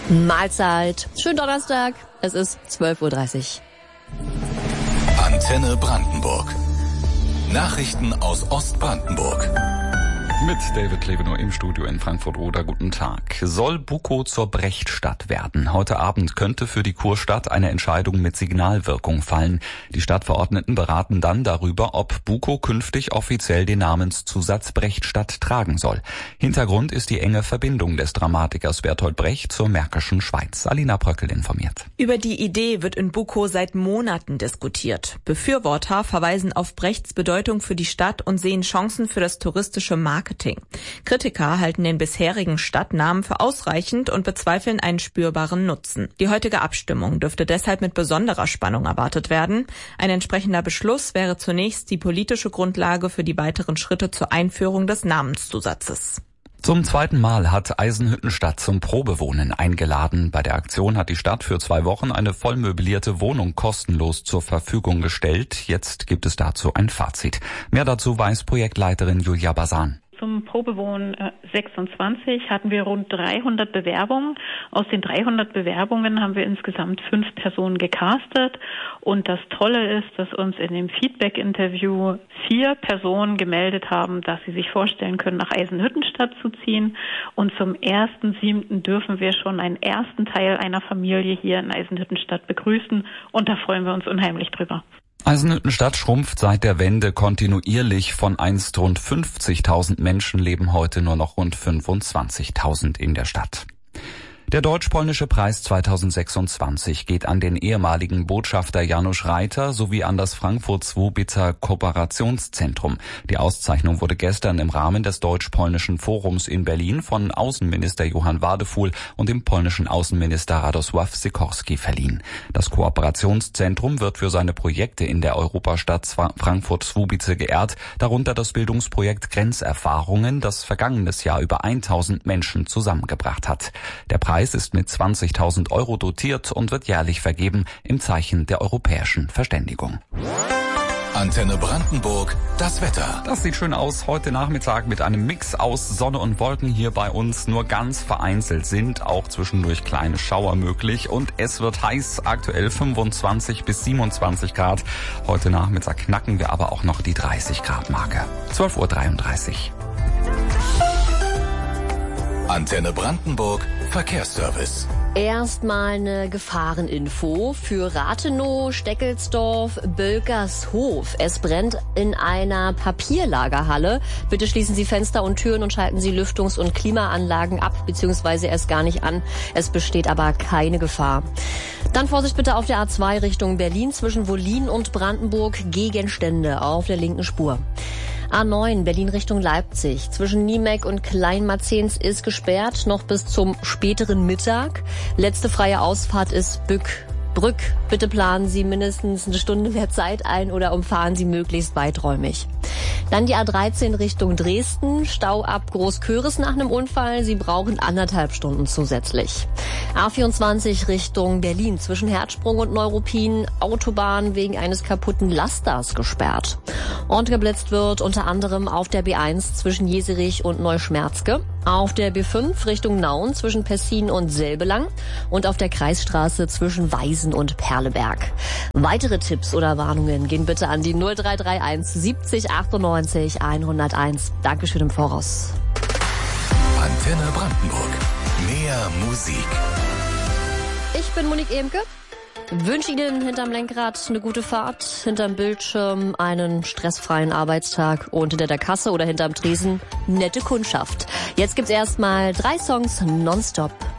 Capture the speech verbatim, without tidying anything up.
Mahlzeit. Schönen Donnerstag. Es ist zwölf Uhr dreißig. Antenne Brandenburg. Nachrichten aus Ostbrandenburg. Mit David Klevenow im Studio in Frankfurt-Oder. Guten Tag. Soll Bukow zur Brechtstadt werden? Heute Abend könnte für die Kurstadt eine Entscheidung mit Signalwirkung fallen. Die Stadtverordneten beraten dann darüber, ob Bukow künftig offiziell den Namenszusatz Brechtstadt tragen soll. Hintergrund ist die enge Verbindung des Dramatikers Bertolt Brecht zur Märkischen Schweiz. Alina Bröckel informiert. Über die Idee wird in Bukow seit Monaten diskutiert. Befürworter verweisen auf Brechts Bedeutung für die Stadt und sehen Chancen für das touristische Marketing. Kritiker halten den bisherigen Stadtnamen für ausreichend und bezweifeln einen spürbaren Nutzen. Die heutige Abstimmung dürfte deshalb mit besonderer Spannung erwartet werden. Ein entsprechender Beschluss wäre zunächst die politische Grundlage für die weiteren Schritte zur Einführung des Namenszusatzes. Zum zweiten Mal hat Eisenhüttenstadt zum Probewohnen eingeladen. Bei der Aktion hat die Stadt für zwei Wochen eine vollmöblierte Wohnung kostenlos zur Verfügung gestellt. Jetzt gibt es dazu ein Fazit. Mehr dazu weiß Projektleiterin Julia Basan. Zum Probewohnen sechsundzwanzig hatten wir rund dreihundert Bewerbungen. Aus den dreihundert Bewerbungen haben wir insgesamt fünf Personen gecastet. Und das Tolle ist, dass uns in dem Feedback-Interview vier Personen gemeldet haben, dass sie sich vorstellen können, nach Eisenhüttenstadt zu ziehen. Und zum ersten siebten dürfen wir schon einen ersten Teil einer Familie hier in Eisenhüttenstadt begrüßen. Und da freuen wir uns unheimlich drüber. Eisenhüttenstadt schrumpft seit der Wende kontinuierlich. Von einst rund fünfzigtausend Menschen leben heute nur noch rund fünfundzwanzigtausend in der Stadt. Der Deutsch-Polnische Preis zweitausendsechsundzwanzig geht an den ehemaligen Botschafter Janusz Reiter sowie an das Frankfurt-Swobitzer Kooperationszentrum. Die Auszeichnung wurde gestern im Rahmen des Deutsch-Polnischen Forums in Berlin von Außenminister Johann Wadefuhl und dem polnischen Außenminister Radosław Sikorski verliehen. Das Kooperationszentrum wird für seine Projekte in der Europastadt Frankfurt-Swobice geehrt, darunter das Bildungsprojekt Grenzerfahrungen, das vergangenes Jahr über tausend Menschen zusammengebracht hat. Der Preis ist mit zwanzigtausend Euro dotiert und wird jährlich vergeben im Zeichen der europäischen Verständigung. Antenne Brandenburg, das Wetter. Das sieht schön aus heute Nachmittag mit einem Mix aus Sonne und Wolken hier bei uns. Nur ganz vereinzelt sind auch zwischendurch kleine Schauer möglich und es wird heiß, aktuell fünfundzwanzig bis siebenundzwanzig Grad. Heute Nachmittag knacken wir aber auch noch die dreißig Grad Marke. zwölf Uhr dreiunddreißig. Antenne Brandenburg, Verkehrsservice. Erstmal eine Gefahreninfo für Rathenow, Steckelsdorf, Bölkershof. Es brennt in einer Papierlagerhalle. Bitte schließen Sie Fenster und Türen und schalten Sie Lüftungs- und Klimaanlagen ab bzw. erst gar nicht an. Es besteht aber keine Gefahr. Dann Vorsicht bitte auf der A zwei Richtung Berlin zwischen Wollin und Brandenburg. Gegenstände auf der linken Spur. A neun Berlin Richtung Leipzig. Zwischen Niemeck und Kleinmarzens ist gesperrt, noch bis zum späteren Mittag. Letzte freie Ausfahrt ist Bück. Brück. Bitte planen Sie mindestens eine Stunde mehr Zeit ein oder umfahren Sie möglichst weiträumig. Dann die A dreizehn Richtung Dresden. Stau ab Großköris nach einem Unfall. Sie brauchen anderthalb Stunden zusätzlich. A vierundzwanzig Richtung Berlin zwischen Herzsprung und Neuruppin. Autobahn wegen eines kaputten Lasters gesperrt. Und geblitzt wird unter anderem auf der B eins zwischen Jeserich und Neuschmerzke. Auf der B fünf Richtung Nauen zwischen Pessin und Selbelang. Und auf der Kreisstraße zwischen Weisen und Perleberg. Weitere Tipps oder Warnungen gehen bitte an die null drei drei eins siebzig achtundneunzig hunderteins. Dankeschön im Voraus. Antenne Brandenburg. Mehr Musik. Ich bin Monique Ehmke. Wünsche Ihnen hinterm Lenkrad eine gute Fahrt, hinterm Bildschirm einen stressfreien Arbeitstag und hinter der Kasse oder hinterm Tresen nette Kundschaft. Jetzt gibt's erstmal drei Songs nonstop.